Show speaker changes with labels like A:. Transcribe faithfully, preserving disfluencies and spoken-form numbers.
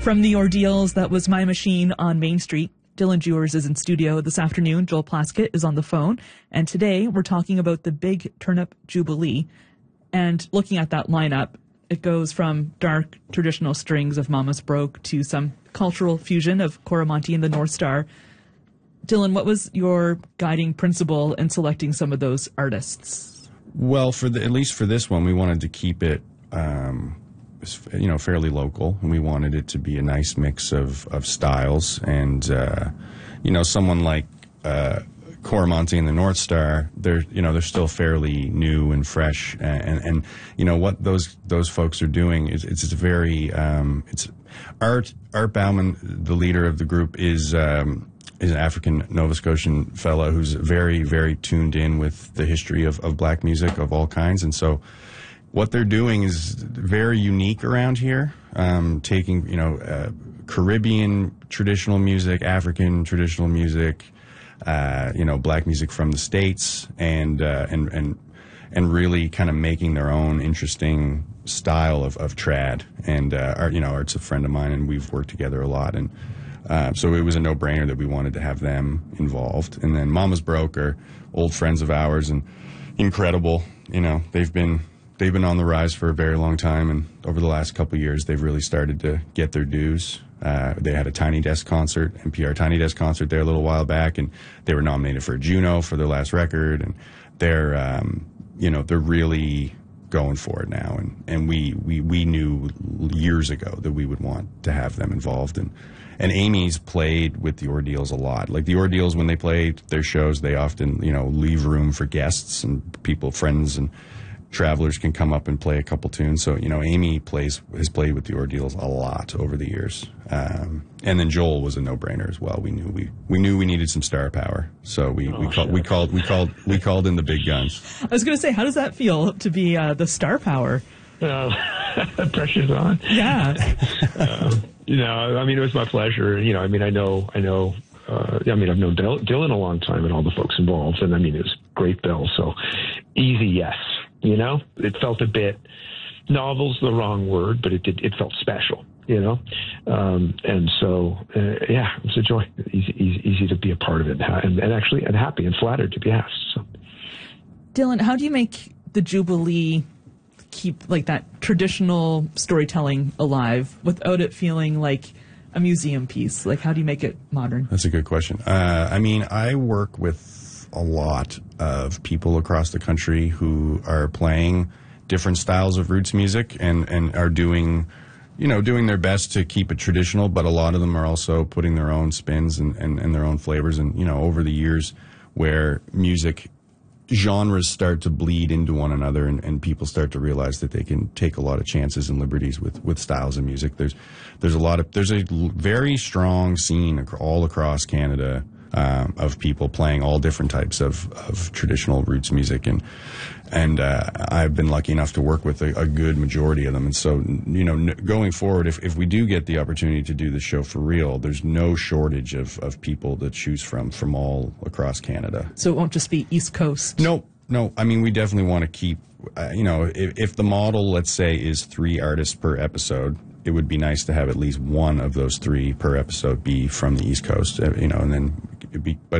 A: From The Ordeals, that was My Machine on Main Street. Dylan Dewars is in studio this afternoon. Joel Plaskett is on the phone. And today we're talking about the Big Turnip Jubilee. And looking at that lineup, it goes from dark traditional strings of Mama's Broke to some cultural fusion of Coromantee and the North Star. Dylan, what was your guiding principle in selecting some of those artists?
B: Well, for the, at least for this one, we wanted to keep it, um, you know, fairly local, and we wanted it to be a nice mix of, of styles. And, uh, you know, someone like uh, Coromantee and the North Star, they're, you know, they're still fairly new and fresh. And, and, and you know, what those those folks are doing is it's, it's very, um, it's Art, Art Bauman, the leader of the group, is... Um, is an African Nova Scotian fellow who's very, very tuned in with the history of, of black music of all kinds. And so what they're doing is very unique around here, um, taking, you know, uh, Caribbean traditional music, African traditional music, uh, you know, black music from the States, and, uh, and, and, and really kind of making their own interesting style of, of trad. And, uh, Art, you know, Art's a friend of mine, and we've worked together a lot. And, Uh, so it was a no-brainer that we wanted to have them involved. And then Mama's Broke are old friends of ours and incredible. You know, they've been they've been on the rise for a very long time, and over the last couple of years, they've really started to get their dues. Uh, they had a Tiny Desk concert, N P R Tiny Desk concert there a little while back, and they were nominated for a Juno for their last record. And they're, um, you know, they're really going for it now. And, and we, we, we knew years ago that we would want to have them involved. And And Amy's played with the Ordeals a lot. Like the Ordeals, when they play their shows, they often, you know, leave room for guests and people, friends and travelers can come up and play a couple tunes. So, you know, Amy plays has played with the Ordeals a lot over the years. Um, and then Joel was a no-brainer as well. We knew we we knew we needed some star power, so we
C: oh,
B: we, call, we called we called we called in the big guns.
A: I was going to say, how does that feel to be uh, the star power?
C: Uh, the pressure's on.
A: Yeah.
C: uh, you know, I mean, it was my pleasure. You know, I mean, I know, I know, uh, I mean, I've known Dylan a long time and all the folks involved. And I mean, it was great bill. So easy, yes. You know, it felt a bit, novel's the wrong word, but it did, it felt special, you know? Um, and so, uh, yeah, it was a joy. Easy, easy, easy to be a part of it. And, and actually, and happy and flattered to be asked. So.
A: Dylan, how do you make the Jubilee keep like that traditional storytelling alive without it feeling like a museum piece? Like, how do you make it modern?
B: That's a good question. Uh, I mean, I work with a lot of people across the country who are playing different styles of roots music and, and are doing, you know, doing their best to keep it traditional, but a lot of them are also putting their own spins and, and, and their own flavors. And, you know, over the years where music genres start to bleed into one another, and, and people start to realize that they can take a lot of chances and liberties with, with styles of music. There's there's a lot of there's a very strong scene ac all across Canada um, of people playing all different types of, of traditional roots music, and and uh, I've been lucky enough to work with a, a good majority of them. And so, you know, n going forward, if, if we do get the opportunity to do the show for real, there's no shortage of, of people to choose from from all across Canada.
A: So it won't just be East Coast?
B: No, no. I mean, we definitely want to keep, uh, you know, if, if the model, let's say, is three artists per episode, it would be nice to have at least one of those three per episode be from the East Coast, uh, you know, and then it'd be, but